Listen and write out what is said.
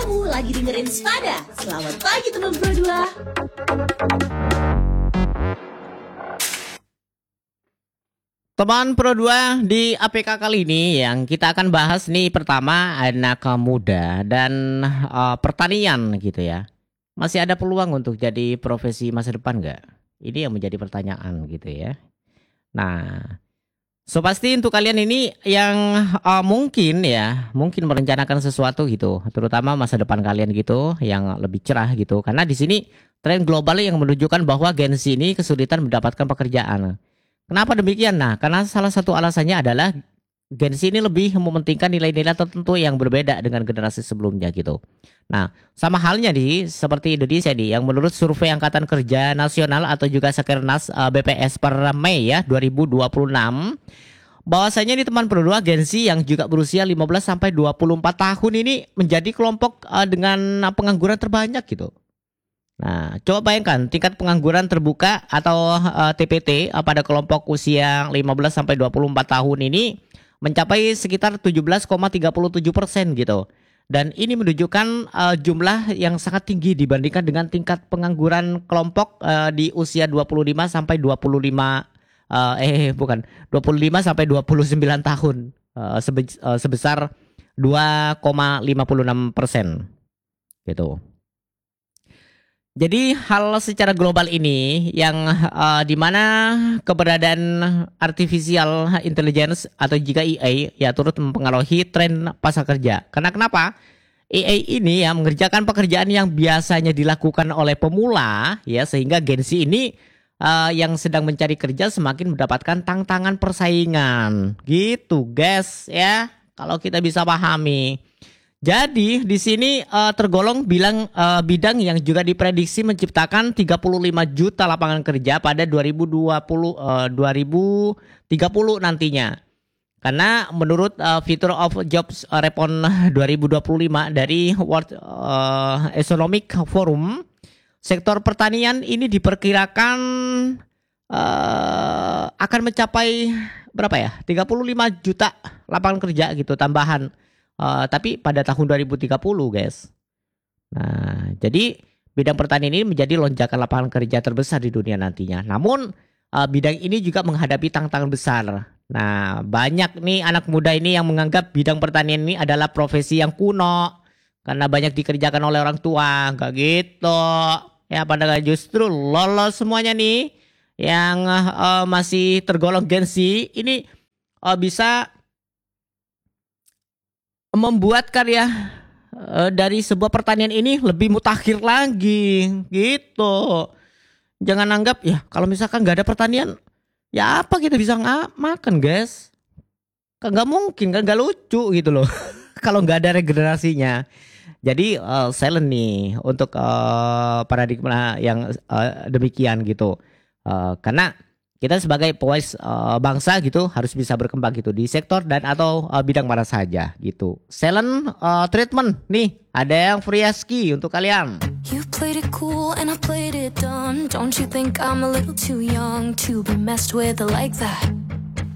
Kamu lagi dengerin Spada. Selamat pagi teman Pro 2. Teman Pro 2, di APK kali ini yang kita akan bahas nih pertama anak muda dan pertanian gitu ya. Masih ada peluang untuk jadi profesi masa depan nggak? Ini yang menjadi pertanyaan gitu ya. Nah, so pasti untuk kalian ini yang mungkin merencanakan sesuatu gitu, terutama masa depan kalian gitu yang lebih cerah gitu. Karena di sini tren global yang menunjukkan bahwa Gen Z ini kesulitan mendapatkan pekerjaan. Kenapa demikian? Nah, karena salah satu alasannya adalah Gen Z ini lebih mementingkan nilai-nilai tertentu yang berbeda dengan generasi sebelumnya gitu. Nah, sama halnya seperti Indonesia yang menurut survei Angkatan Kerja Nasional atau juga Sakernas BPS per Mei 2026, bahwasanya di teman berdua Gen Z yang juga berusia 15 sampai 24 tahun ini menjadi kelompok dengan pengangguran terbanyak gitu. Nah, coba bayangkan tingkat pengangguran terbuka atau TPT pada kelompok usia 15 sampai 24 tahun ini mencapai sekitar 17,37% gitu. Dan ini menunjukkan jumlah yang sangat tinggi dibandingkan dengan tingkat pengangguran kelompok di usia 25 sampai 25 25 sampai 29 tahun sebesar 2,56% gitu. Jadi hal secara global ini yang dimana keberadaan artificial intelligence atau juga AI turut mempengaruhi tren pasar kerja. Karena kenapa? AI ini mengerjakan pekerjaan yang biasanya dilakukan oleh pemula sehingga Gen Z ini yang sedang mencari kerja semakin mendapatkan tantangan persaingan. Gitu guys ya. Kalau kita bisa pahami. Jadi di sini tergolong bidang yang juga diprediksi menciptakan 35 juta lapangan kerja pada 2030 nantinya. Karena menurut Future of Jobs Report 2025 dari World Economic Forum, sektor pertanian ini diperkirakan akan mencapai berapa ya? 35 juta lapangan kerja gitu tambahan. Tapi pada tahun 2030 guys. Nah, jadi bidang pertanian ini menjadi lonjakan lapangan kerja terbesar di dunia nantinya. Namun bidang ini juga menghadapi tantangan besar. Nah, banyak nih anak muda ini yang menganggap bidang pertanian ini adalah profesi yang kuno karena banyak dikerjakan oleh orang tua. Gak gitu. Ya, padahal justru lolos semuanya nih yang masih tergolong Gen Z ini bisa membuat karya dari sebuah pertanian ini lebih mutakhir lagi gitu. Jangan anggap kalau misalkan nggak ada pertanian apa kita bisa makan guys. Nggak mungkin kan, nggak lucu gitu loh. Kalau nggak ada regenerasinya. Jadi silent nih untuk paradigma yang demikian gitu. Karena kita sebagai pewaris bangsa gitu harus bisa berkembang gitu di sektor dan atau bidang mana saja gitu. Silent treatment nih, ada yang free ski untuk kalian. You played it cool and I played it dumb. Don't you think I'm a little too young to be messed with like that?